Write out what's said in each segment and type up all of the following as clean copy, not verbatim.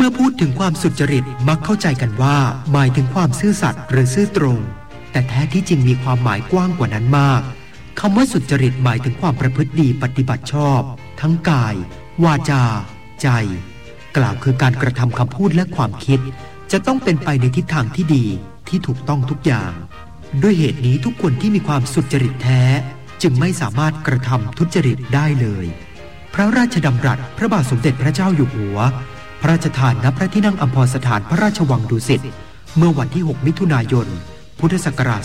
อพูดถึงความสุจริตมักเข้าใจกันว่าหมายถึงความซื่อสัตย์หรือซื่อตรงแต่แท้ที่จริงมีความหมายกว้างกว่านั้นมากคำว่าสุจริตหมายถึงความประพฤติดีปฏิบัติชอบทั้งกายวาจาใจกล่าวคือการกระทำคำพูดและความคิดจะต้องเป็นไปในทิศทางที่ดีที่ถูกต้องทุกอย่างด้วยเหตุนี้ทุกคนที่มีความสุจริตแท้จึงไม่สามารถกระทำทุจริตได้เลยพระราชดำรัสพระบาทสมเด็จพระเจ้าอยู่หัวพระราชทานณพระที่นั่งอัมพรสถานพระราชวังดุสิตเมื่อวันที่ 6 มิถุนายน พุทธศักราช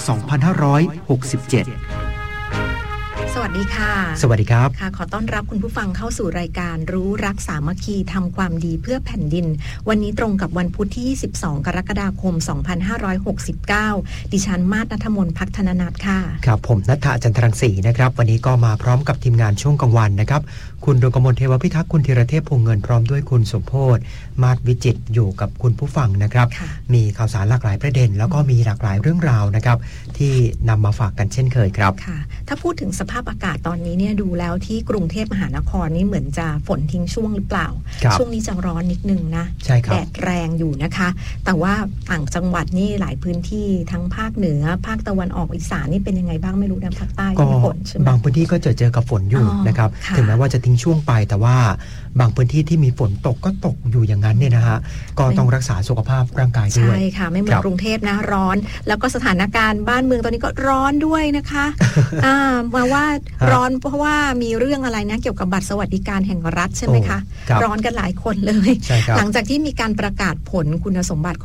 2567 สวัสดีค่ะสวัสดีครับค่ะขอต้อนรับคุณผู้ฟังเข้าสู่รายการรู้รักสามัคคีทำความดีเพื่อแผ่นดินวันนี้ตรงกับวันพุธที่22กรกฎาคม2569ดิฉันมาศณัฐมนต์ภักธนนัทค่ะครับผมณัฐจันทรังสีนะครับวันนี้ก็มาพร้อมกับทีมงานช่วงกลางวันนะครับคุณดวงกมลเทวพิทักษ์คุณธีรเทพพงษ์เงินพร้อมด้วยคุณสมโพธิ์มาศวิจิตรอยู่กับคุณผู้ฟังนะครับมีข่าวสารหลากหลายประเด็นแล้วก็มีหลากหลายเรื่องราวนะครับที่นำมาฝากกันเช่นเคยครับค่ะถ้าพูดถึงสภาพอากาศตอนนี้เนี่ยดูแล้วที่กรุงเทพมหานครนี่เหมือนจะฝนทิ้งช่วงหรือเปล่าช่วงนี้จะร้อนนิดนึงนะแดดแรงอยู่นะคะแต่ว่าต่างจังหวัดนี่หลายพื้นที่ทั้งภาคเหนือภาคตะวันออกอีสานนี่เป็นยังไงบ้างไม่รู้นะภาคใต้มีฝนใช่ไหมบางพื้นที่ก็เจอกับฝนอยู่นะครับถึงแม้ว่าจะทิ้งช่วงไปแต่ว่าบางพื้นที่ที่มีฝนตกก็ตกอยู่อย่างนั้นเนี่ยนะฮะก็ต้องรักษาสุขภาพร่างกายด้วยใช่ค่ะไม่เหมือนกรุงเทพนะร้อนแล้วก็สถานการณ์บ้านเมืองตอนนี้ก็ร้อนด้วยนะคะมาว่าร้อนเพราะว่ามีเรื่องอะไรนะเกี่ยวกับบัตรสวัสดิการแห่งรัฐใช่ไหมคะร้อนกันหลายคนเลยหลังจากที่มีการประกาศผลคุณสมบัติ